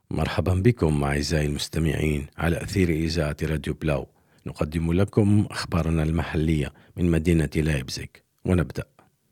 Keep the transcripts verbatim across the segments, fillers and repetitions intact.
مرحبا بكم أعزائي المستمعين على أثير إذاعة راديو بلاو. نقدم لكم أخبارنا المحلية من مدينة لايبزيغ، ونبدأ.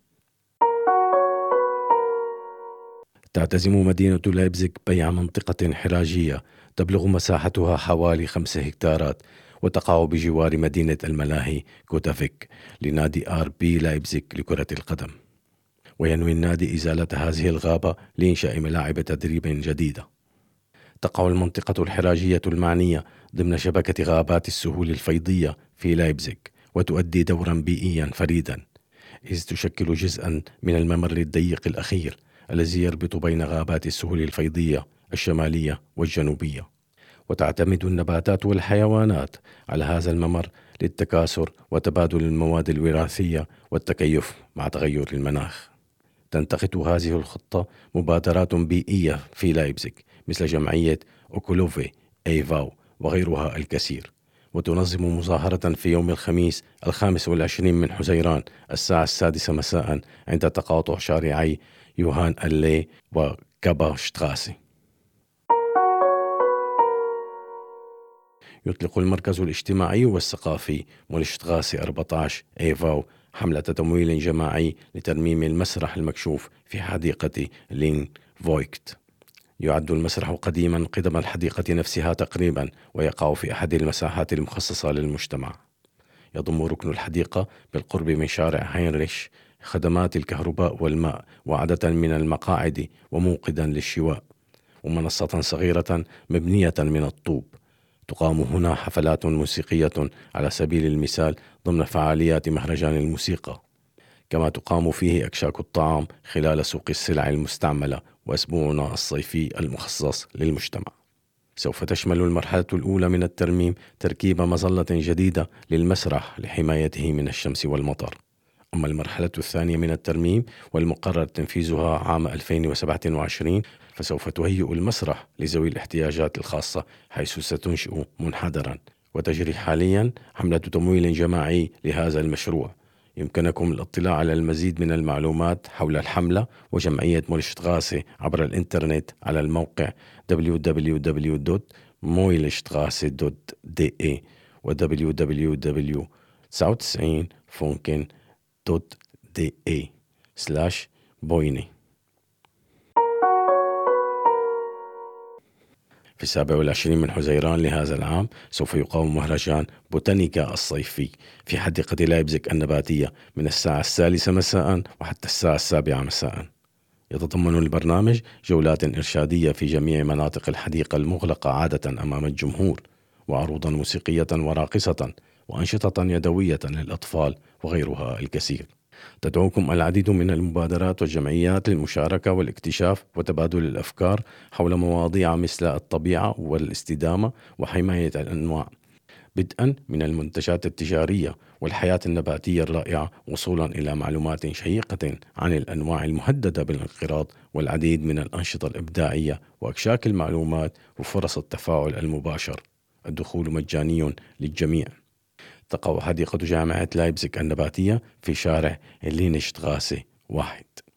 تعتزم مدينة لايبزيغ بيع منطقة حراجية تبلغ مساحتها حوالي خمسة هكتارات، وتقع بجوار مدينة الملاهي كوتافيك لنادي آر بي لايبزيغ لكرة القدم. وينوي النادي إزالة هذه الغابة لإنشاء ملاعب تدريب جديدة. تقع المنطقة الحراجية المعنية ضمن شبكة غابات السهول الفيضية في لايبزيغ، وتؤدي دورا بيئيا فريدا، إذ تشكل جزءا من الممر الضيق الأخير الذي يربط بين غابات السهول الفيضية الشمالية والجنوبية. وتعتمد النباتات والحيوانات على هذا الممر للتكاثر وتبادل المواد الوراثية والتكيف مع تغير المناخ. تنتقد هذه الخطة مبادرات بيئية في لايبزيغ مثل جمعية أوكولوفي أيفاو وغيرها الكثير، وتنظم مظاهرة في يوم الخميس الخامس والعشرين من حزيران الساعة السادسة مساء عند تقاطع شارعي يوهان اللي وكابا شتراسي. يطلق المركز الاجتماعي والثقافي مولشتغاسي أربعة عشر أيفاو حملة تمويل جماعي لترميم المسرح المكشوف في حديقة لين فويكت. يعد المسرح قديما قدم الحديقة نفسها تقريبا، ويقع في أحد المساحات المخصصة للمجتمع. يضم ركن الحديقة بالقرب من شارع هينريش خدمات الكهرباء والماء وعدة من المقاعد وموقدا للشواء، ومنصة صغيرة مبنية من الطوب. تقام هنا حفلات موسيقية على سبيل المثال ضمن فعاليات مهرجان الموسيقى، كما تقام فيه أكشاك الطعام خلال سوق السلع المستعملة وأسبوعنا الصيفي المخصص للمجتمع. سوف تشمل المرحلة الأولى من الترميم تركيب مظلة جديدة للمسرح لحمايته من الشمس والمطر. أما المرحلة الثانية من الترميم والمقرر تنفيذها عام ألفين وسبعة وعشرين فسوف تهيئ المسرح لذوي الاحتياجات الخاصة، حيث ستنشئ منحدرا. وتجري حاليا حملة تمويل جماعي لهذا المشروع. يمكنكم الاطلاع على المزيد من المعلومات حول الحملة وجمعية مولشتغاسي عبر الإنترنت على الموقع دبليو دبليو دبليو دوت مويلشتغاسي دوت دي إيه و دبليو دبليو دبليو دوت تسعة وتسعين فونكن دوت دي إيه سلاش بويني. في السابع والعشرين من حزيران لهذا العام سوف يقام مهرجان بوتانيكا الصيفي في حديقة لايبزيغ النباتية من الساعة الثالثة مساء وحتى الساعة السابعة مساء. يتضمن البرنامج جولات إرشادية في جميع مناطق الحديقة المغلقة عادة أمام الجمهور، وعروضا موسيقية وراقصة، وأنشطة يدوية للأطفال وغيرها الكثير. تدعوكم العديد من المبادرات والجمعيات للمشاركة والاكتشاف وتبادل الأفكار حول مواضيع مثل الطبيعة والاستدامة وحماية الأنواع، بدءا من المنتجات التجارية والحياة النباتية الرائعة، وصولا إلى معلومات شيقة عن الأنواع المهددة بالانقراض، والعديد من الأنشطة الإبداعية وأكشاك المعلومات وفرص التفاعل المباشر. الدخول مجاني للجميع. تقع حديقة جامعة لايبزيغ النباتية في شارع لينشتغاسي واحد.